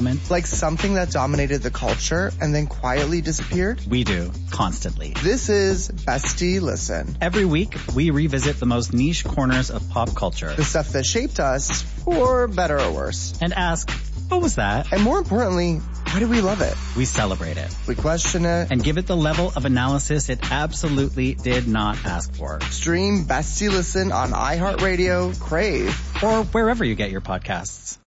moment? Like something that dominated the culture and then quietly disappeared? We do, constantly. This is Bestie Listen. Every week, we revisit the most niche corners of pop culture. The stuff that shaped us, for better or worse. And ask, what was that? And more importantly, why do we love it? We celebrate it. We question it. And give it the level of analysis it absolutely did not ask for. Stream Bestie Listen on iHeartRadio, Crave, or wherever you get your podcasts.